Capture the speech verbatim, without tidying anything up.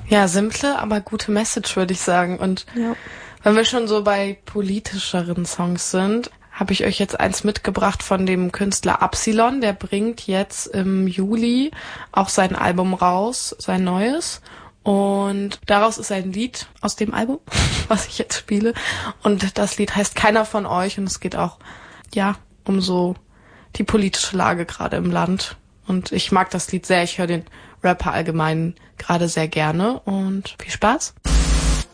Ja, simple, aber gute Message, würde ich sagen. Und ja. wenn wir schon so bei politischeren Songs sind, habe ich euch jetzt eins mitgebracht von dem Künstler Absilon. Der bringt jetzt im Juli auch sein Album raus, sein neues. Und daraus ist ein Lied aus dem Album, was ich jetzt spiele. Und das Lied heißt Keiner von euch. Und es geht auch, ja, um so die politische Lage gerade im Land. Und ich mag das Lied sehr. Ich höre den Rapper allgemein gerade sehr gerne. Und viel Spaß.